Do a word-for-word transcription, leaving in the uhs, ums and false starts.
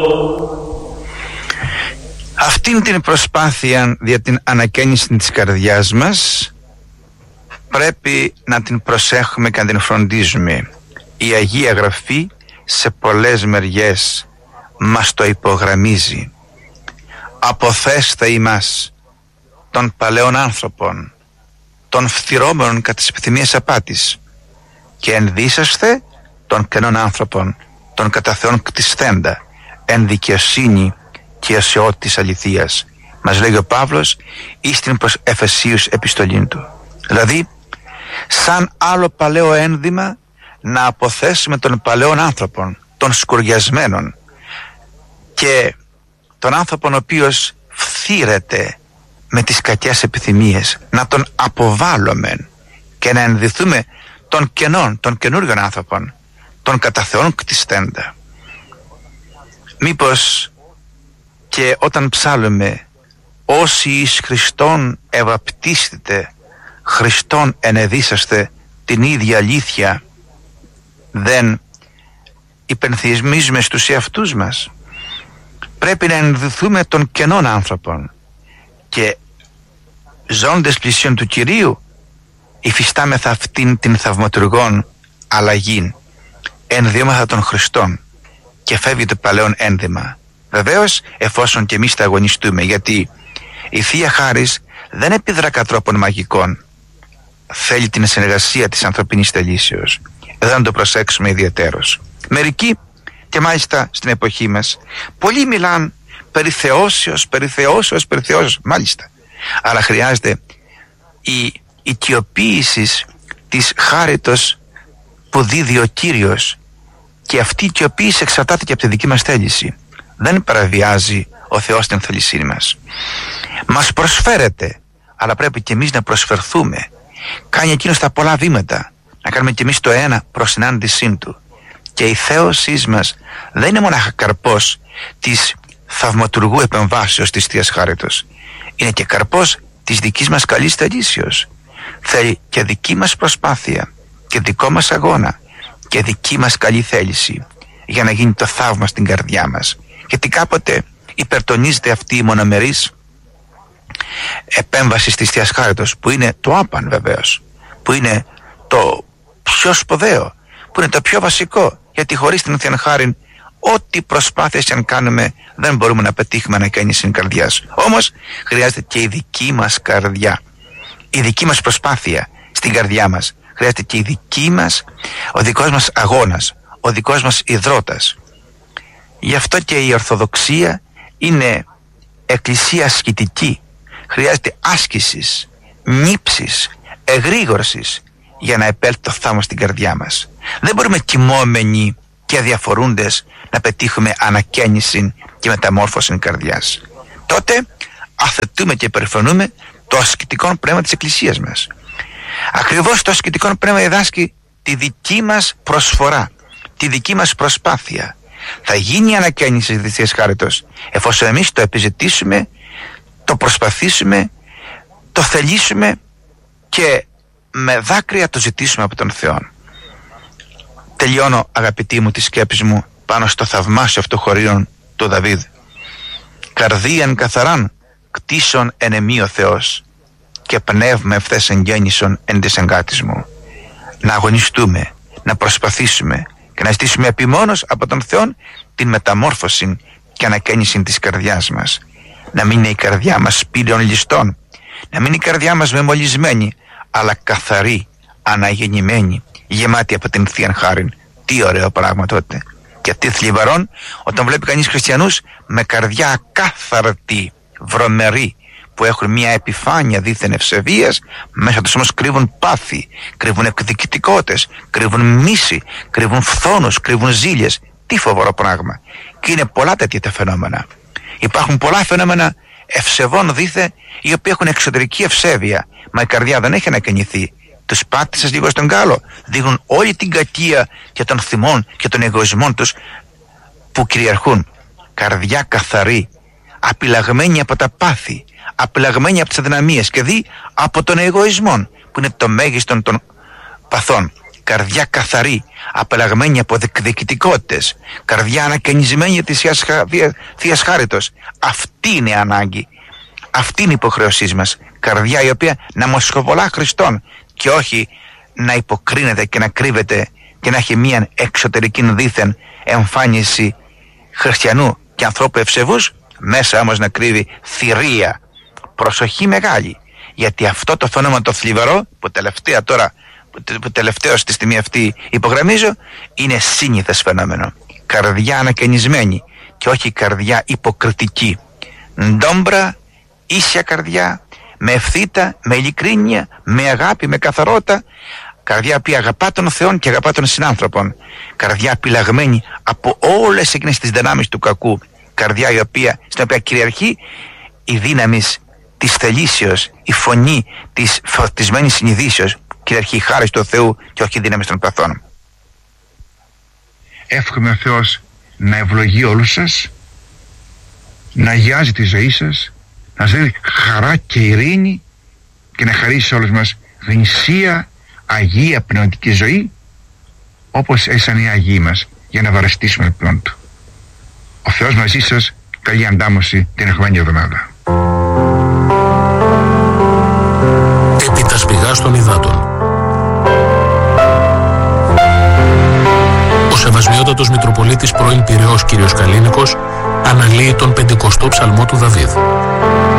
Αυτήν την προσπάθεια για την ανακαίνιση της καρδιάς μας πρέπει να την προσέχουμε και να την φροντίζουμε. Η Αγία Γραφή σε πολλές μεριές μας το υπογραμμίζει. Αποθέστε ημάς των παλαιών άνθρωπων, των φθυρώμενων κατά της επιθυμίας απάτης, και ενδύσαστε των καινών άνθρωπων, των κατά Θεόν κτισθέντα, εν δικαιοσύνη και οσιότητης αληθείας. Μας λέγει ο Παύλος εις την προς Εφεσίους επιστολήν του. Δηλαδή, σαν άλλο παλαιό ένδυμα, να αποθέσουμε των παλαιών άνθρωπων, των σκουριασμένων, και τον άνθρωπον ο οποίος φθύρεται με τις κακές επιθυμίες, να τον αποβάλλουμε και να ενδυθούμε των κενών, των καινούριων άνθρωπων, των κατά Θεόν κτισθέντα. Μήπως και όταν ψάλλουμε όσοι εις Χριστόν ευαπτίστητε, Χριστόν ενεδίσαστε την ίδια αλήθεια, δεν υπενθυμίζουμε στους εαυτούς μας? Πρέπει να ενδυθούμε των κενών άνθρωπων και ζώντες πλησίον του Κυρίου υφιστάμεθα αυτήν την θαυματουργών αλλαγήν, ενδύομεθα των Χριστών, και φεύγει το παλαιόν ένδυμα. Βεβαίως εφόσον και εμείς τα αγωνιστούμε, γιατί η Θεία Χάρις δεν επιδρά κατά τρόπον μαγικών, θέλει την συνεργασία της ανθρωπινής θελήσεως. Εδώ να το προσέξουμε ιδιαιτέρως. Μερικοί, και μάλιστα στην εποχή μας, πολλοί μιλάν περί θεώσεως, περί θεώσεως, περί θεώσεως, μάλιστα. Αλλά χρειάζεται η οικειοποίηση της χάριτος που δίδει ο Κύριος, και αυτή η οικειοποίηση εξαρτάται και από τη δική μας θέληση. Δεν παραβιάζει ο Θεός την θέλησή μας. Μας προσφέρεται, αλλά πρέπει και εμείς να προσφερθούμε. Κάνει εκείνος τα πολλά βήματα, να κάνουμε και εμείς το ένα προς συνάντησή του. Και η θέωσή μας δεν είναι μονάχα καρπός της θαυματουργού επεμβάσεως της Θείας Χάριτος. Είναι και καρπός της δικής μας καλής θελήσεως. Θέλει και δική μας προσπάθεια και δικό μας αγώνα και δική μας καλή θέληση για να γίνει το θαύμα στην καρδιά μας. Γιατί κάποτε υπερτονίζεται αυτή η μονομερής επέμβαση της Θείας Χάριτος, που είναι το άπαν βεβαίως, που είναι το πιο σπουδαίο, που είναι το πιο βασικό, γιατί χωρίς την Θεία Χάριν ό,τι προσπάθειες αν κάνουμε δεν μπορούμε να πετύχουμε ανακαίνιση της καρδιάς. Όμως χρειάζεται και η δική μας καρδιά, η δική μας προσπάθεια στην καρδιά μας. Χρειάζεται και η δική μας, ο δικός μας αγώνας, ο δικός μας ιδρώτας. Γι' αυτό και η Ορθοδοξία είναι εκκλησία ασκητική. Χρειάζεται άσκησης, νύψης, εγρήγορσης για να επέλθει το θαύμα στην καρδιά μας. Δεν μπορούμε κοιμόμενοι και αδιαφορούντες να πετύχουμε ανακαίνιση και μεταμόρφωση καρδιάς. Τότε αθετούμε και υπερηφανούμε το ασκητικό πνεύμα της Εκκλησίας μας. Ακριβώς το ασκητικό πνεύμα διδάσκει τη δική μας προσφορά, τη δική μας προσπάθεια. Θα γίνει η ανακαίνιση της Θείας Χάριτος εφόσον εμείς το επιζητήσουμε, το προσπαθήσουμε, το θελήσουμε και με δάκρυα το ζητήσουμε από τον Θεό. Τελειώνω, αγαπητοί μου, τη σκέψη μου πάνω στο θαυμάσιο αυτό χωρίον του Δαβίδ. Καρδίαν καθαράν κτίσον εν εμή ο Θεός, και πνεύμα ευθές εγγέννησον εν της εγκάτης μου. Να αγωνιστούμε, να προσπαθήσουμε και να ζητήσουμε επιμόνως από τον Θεό την μεταμόρφωση και ανακαίνιση της καρδιάς μας. Να μην είναι η καρδιά μας σπήλαιων ληστών, να μην είναι η καρδιά μας μεμολισμένη, αλλά καθαρή, αναγεννημένη, γεμάτη από την Θεία Χάριν. Τι ωραίο πράγμα τότε. Και τι θλιβαρόν όταν βλέπει κανείς χριστιανούς με καρδιά ακάθαρτη, βρωμερή, που έχουν μια επιφάνεια δίθεν ευσεβίας, μέσα τους όμως κρύβουν πάθη, κρύβουν εκδικητικότητες, κρύβουν μίση, κρύβουν φθόνους, κρύβουν ζήλιες. Τι φοβερό πράγμα. Και είναι πολλά τέτοια τα φαινόμενα. Υπάρχουν πολλά φαινόμενα ευσεβών δίθε, οι οποίοι έχουν εξωτερική ευσέβεια, μα η καρδιά δεν έχει ανακαινηθεί. Τους πάτησες λίγο στον κάλο, δείχνουν όλη την κακία και των θυμών και των εγωισμών τους που κυριαρχούν. Καρδιά καθαρή, απειλαγμένη από τα πάθη, απειλαγμένη από τις αδυναμίες και δει από τον εγωισμό, που είναι το μέγιστον των παθών. καρδιά καθαρή, απελαγμένη από διεκδικητικότητες, καρδιά ανακαινισμένη της Θείας Χάριτος. Αυτή είναι η ανάγκη, αυτή είναι η υποχρέωσή μας. Καρδιά η οποία να μοσχοβολά Χριστόν και όχι να υποκρίνεται και να κρύβεται και να έχει μια εξωτερική δίθεν εμφάνιση χριστιανού και ανθρώπου ευσεβούς, μέσα όμως να κρύβει θηρία. Προσοχή μεγάλη, γιατί αυτό το φαινόμενο το θλιβερό που τελευταία τώρα που τελευταίο στη στιγμή αυτή υπογραμμίζω, είναι σύνηθες φαινόμενο. Καρδιά ανακαινισμένη και όχι καρδιά υποκριτική. Ντόμπρα, ίσια καρδιά, με ευθύτα, με ειλικρίνεια, με αγάπη, με καθαρότητα. Καρδιά που αγαπά τον Θεό και αγαπά τον συνάνθρωπον. Καρδιά πυλαγμένη από όλες εκείνες τις δυνάμεις του κακού. Καρδιά η οποία, στην οποία κυριαρχεί η δύναμη της θελήσεως, η φωνή της φορτισμένης συνειδήσεως. Κυριαρχεί η χάρη του Θεού και όχι η δύναμη των παθών. Εύχομαι ο Θεός να ευλογεί όλους σας, να αγιάζει τη ζωή σας, να σας δίνει χαρά και ειρήνη και να χαρίσει σε όλους μας γνησία, αγία πνευματική ζωή, όπως έσαν οι Αγίοι μας, για να βαρεστήσουμε το πλόν του. Ο Θεός μαζί σας, καλή αντάμωση την ερχομένη εβδομάδα. Επί τα σπηγάς των υδάτων. Ο Σεβασμιότατος Μητροπολίτης πρώην Πειραιώς κ. Καλίνικος αναλύει τον πεντηκοστό ψαλμό του Δαβίδ.